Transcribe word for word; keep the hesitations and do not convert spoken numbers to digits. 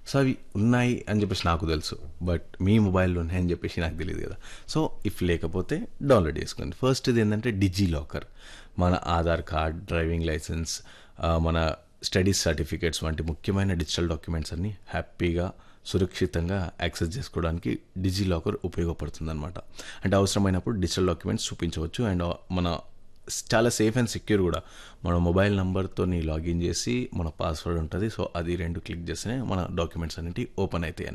So అవి ఉన్నాయి అని చెప్పేసి నాకు తెలుసు, బట్ మీ మొబైల్లో ఉన్నాయని చెప్పేసి నాకు తెలియదు కదా. సో ఇఫ్ లేకపోతే డౌన్లోడ్ చేసుకోండి. ఫస్ట్ ఇది ఏంటంటే డిజీ లాకర్. మన ఆధార్ కార్డ్, డ్రైవింగ్ లైసెన్స్, మన స్టడీస్ సర్టిఫికేట్స్ వంటి ముఖ్యమైన డిజిటల్ డాక్యుమెంట్స్ అన్నీ హ్యాపీగా సురక్షితంగా యాక్సెస్ చేసుకోవడానికి డిజీ లాకర్ ఉపయోగపడుతుంది అనమాట. అంటే అవసరమైనప్పుడు డిజిటల్ డాక్యుమెంట్స్ చూపించవచ్చు అండ్ మన చాలా సేఫ్ అండ్ సెక్యూర్ కూడా. మన మొబైల్ నెంబర్తో లాగిన్ చేసి మన పాస్వర్డ్ ఉంటుంది, సో అది రెండు క్లిక్ చేస్తేనే మన డాక్యుమెంట్స్ అనేవి ఓపెన్ అవుతాయి.